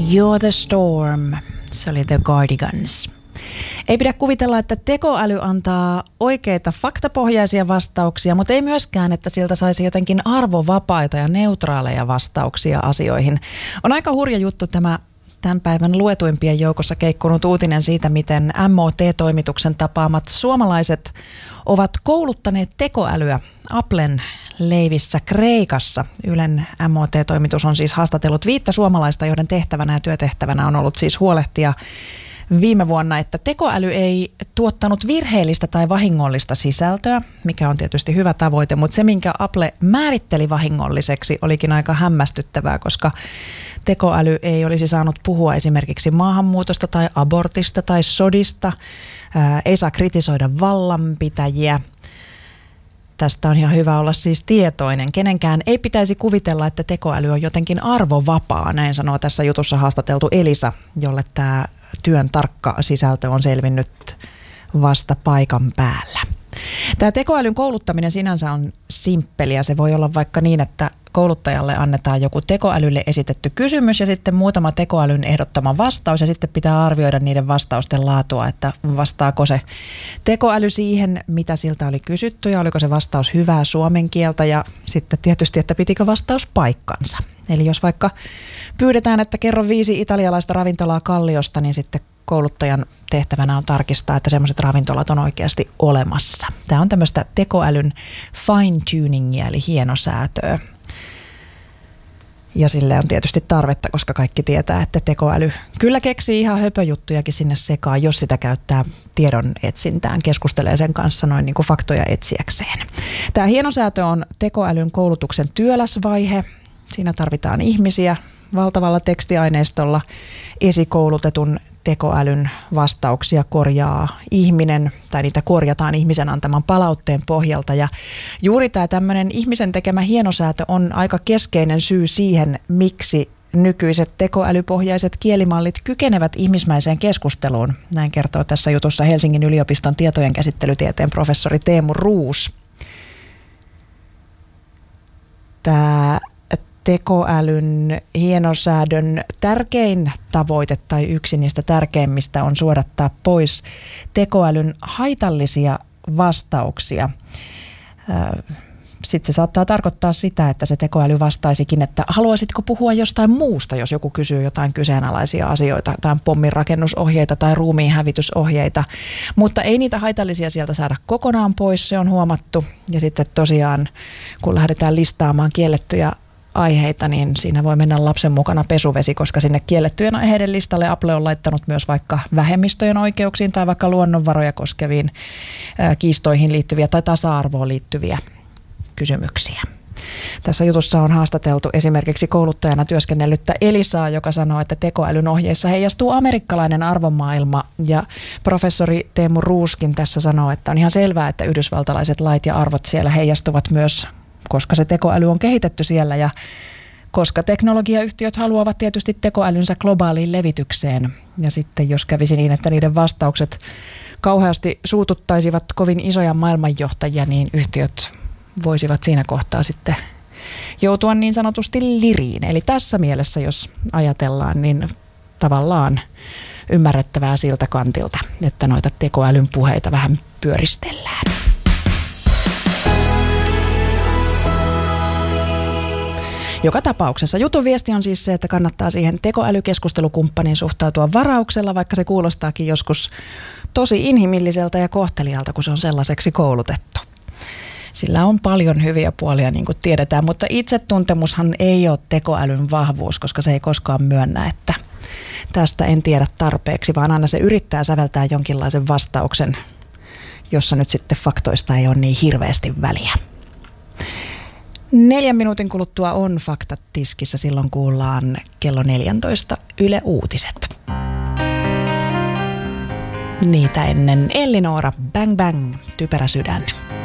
You're the Storm. Se oli The Cardigans. Ei pidä kuvitella, että tekoäly antaa oikeita faktapohjaisia vastauksia, mutta ei myöskään, että siltä saisi jotenkin arvovapaita ja neutraaleja vastauksia asioihin. On aika hurja juttu tämä tämän päivän luetuimpien joukossa keikkunut uutinen siitä, miten MOT-toimituksen tapaamat suomalaiset ovat kouluttaneet tekoälyä Applen leivissä Kreikassa. Ylen MOT-toimitus on siis haastatellut 5 suomalaista, joiden tehtävänä ja työtehtävänä on ollut siis huolehtia viime vuonna, että tekoäly ei tuottanut virheellistä tai vahingollista sisältöä, mikä on tietysti hyvä tavoite, mutta se, minkä Apple määritteli vahingolliseksi, olikin aika hämmästyttävää, koska tekoäly ei olisi saanut puhua esimerkiksi maahanmuutosta tai abortista tai sodista, ei saa kritisoida vallanpitäjiä. Tästä on ihan hyvä olla siis tietoinen. Kenenkään ei pitäisi kuvitella, että tekoäly on jotenkin arvovapaa, näin sanoo tässä jutussa haastateltu Elisa, jolle tämä työn tarkka sisältö on selvinnyt vasta paikan päällä. Tämä tekoälyn kouluttaminen sinänsä on simppeliä. Se voi olla vaikka niin, että kouluttajalle annetaan joku tekoälylle esitetty kysymys ja sitten muutama tekoälyn ehdottama vastaus ja sitten pitää arvioida niiden vastausten laatua, että vastaako se tekoäly siihen, mitä siltä oli kysytty ja oliko se vastaus hyvää suomen kieltä ja sitten tietysti, että pitikö vastaus paikkansa. Eli jos vaikka pyydetään, että kerro 5 italialaista ravintolaa Kalliosta, niin sitten kouluttajan tehtävänä on tarkistaa, että sellaiset ravintolat on oikeasti olemassa. Tämä on tämmöistä tekoälyn fine-tuningia, eli hienosäätöä. Ja sille on tietysti tarvetta, koska kaikki tietää, että tekoäly kyllä keksii ihan höpöjuttujakin sinne sekaan, jos sitä käyttää tiedon etsintään, keskustelee sen kanssa noin niin kuin faktoja etsiäkseen. Tämä hienosäätö on tekoälyn koulutuksen työläs vaihe. Siinä tarvitaan ihmisiä valtavalla tekstiaineistolla. Esikoulutetun tekoälyn vastauksia korjaa ihminen, tai niitä korjataan ihmisen antaman palautteen pohjalta. Ja juuri tämä tämmöinen ihmisen tekemä hienosäätö on aika keskeinen syy siihen, miksi nykyiset tekoälypohjaiset kielimallit kykenevät ihmismäiseen keskusteluun. Näin kertoo tässä jutussa Helsingin yliopiston tietojen käsittelytieteen professori Teemu Roos. Tämä tekoälyn hienosäädön tärkein tavoite tai yksi niistä tärkeimmistä on suodattaa pois tekoälyn haitallisia vastauksia. Sitten se saattaa tarkoittaa sitä, että se tekoäly vastaisikin, että haluaisitko puhua jostain muusta, jos joku kysyy jotain kyseenalaisia asioita, jotain pomminrakennusohjeita tai ruumiinhävitysohjeita, mutta ei niitä haitallisia sieltä saada kokonaan pois, se on huomattu. Ja sitten tosiaan, kun lähdetään listaamaan kiellettyjä aiheita, niin siinä voi mennä lapsen mukana pesuvesi, koska sinne kiellettyjen aiheiden listalle Apple on laittanut myös vaikka vähemmistöjen oikeuksiin tai vaikka luonnonvaroja koskeviin kiistoihin liittyviä tai tasa-arvoon liittyviä kysymyksiä. Tässä jutussa on haastateltu esimerkiksi kouluttajana työskennellyttä Elisaa, joka sanoo, että tekoälyn ohjeissa heijastuu amerikkalainen arvomaailma, ja professori Teemu Rooskin tässä sanoo, että on ihan selvää, että yhdysvaltalaiset lait ja arvot siellä heijastuvat myös, koska se tekoäly on kehitetty siellä ja koska teknologiayhtiöt haluavat tietysti tekoälynsä globaaliin levitykseen. Ja sitten jos kävisi niin, että niiden vastaukset kauheasti suututtaisivat kovin isoja maailmanjohtajia, niin yhtiöt voisivat siinä kohtaa sitten joutua niin sanotusti liriin. Eli tässä mielessä, jos ajatellaan, niin tavallaan ymmärrettävää siltä kantilta, että noita tekoälyn puheita vähän pyöristellään. Joka tapauksessa jutun viesti on siis se, että kannattaa siihen tekoälykeskustelukumppaniin suhtautua varauksella, vaikka se kuulostaakin joskus tosi inhimilliseltä ja kohtelijalta, kun se on sellaiseksi koulutettu. Sillä on paljon hyviä puolia, niin kuin tiedetään, mutta itsetuntemushan ei ole tekoälyn vahvuus, koska se ei koskaan myönnä, että tästä en tiedä tarpeeksi, vaan aina se yrittää säveltää jonkinlaisen vastauksen, jossa nyt sitten faktoista ei ole niin hirveästi väliä. 4 minuutin kuluttua on Faktat tiskissä, silloin kuullaan kello 14 Yle Uutiset. Niitä ennen Elli Noora, Bang Bang, Typerä sydän.